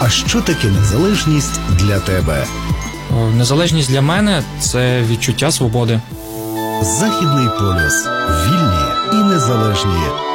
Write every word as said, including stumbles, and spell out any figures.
А що таке незалежність для тебе? Незалежність для мене – це відчуття свободи. Західний полюс. Вільні і незалежні.